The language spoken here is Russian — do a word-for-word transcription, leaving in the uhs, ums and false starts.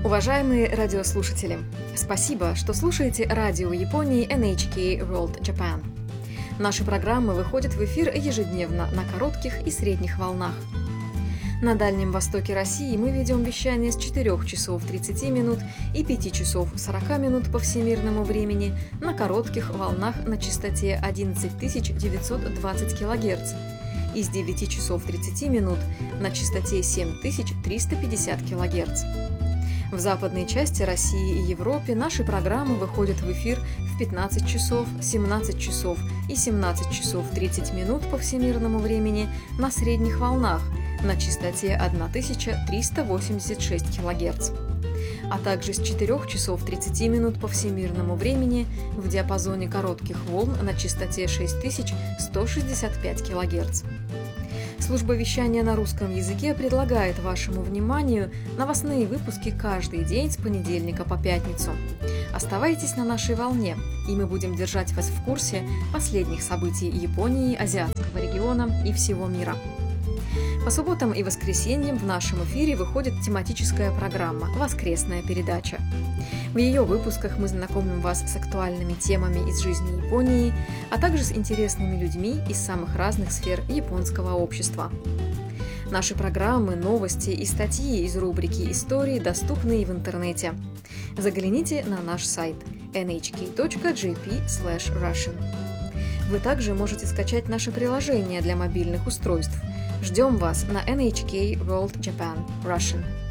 Уважаемые радиослушатели, спасибо, что слушаете радио Японии эн эйч кей World Japan. Наши программы выходят в эфир ежедневно на коротких и средних волнах. На Дальнем Востоке России мы ведем вещание с четырёх часов тридцати минут и пяти часов сорока минут по всемирному времени на коротких волнах на частоте одиннадцать тысяч девятьсот двадцать килогерц и с девяти часов тридцати минут на частоте семь тысяч триста пятьдесят килогерц. В западной части России и Европе наши программы выходят в эфир в пятнадцать часов, семнадцать часов и семнадцать часов тридцать минут по всемирному времени на средних волнах на частоте тысяча триста восемьдесят шесть килогерц, а также с четырёх часов тридцати минут по всемирному времени в диапазоне коротких волн на частоте шесть тысяч сто шестьдесят пять килогерц. Служба вещания на русском языке предлагает вашему вниманию новостные выпуски каждый день с понедельника по пятницу. Оставайтесь на нашей волне, и мы будем держать вас в курсе последних событий Японии, азиатского региона и всего мира. По субботам и воскресеньям в нашем эфире выходит тематическая программа «Воскресная передача». В ее выпусках мы знакомим вас с актуальными темами из жизни Японии, а также с интересными людьми из самых разных сфер японского общества. Наши программы, новости и статьи из рубрики «Истории» доступны и в интернете. Загляните на наш сайт эн эйч кей точка джей пи слэш russian. Вы также можете скачать наше приложение для мобильных устройств. Ждем вас на эн эйч кей World Japan Russian.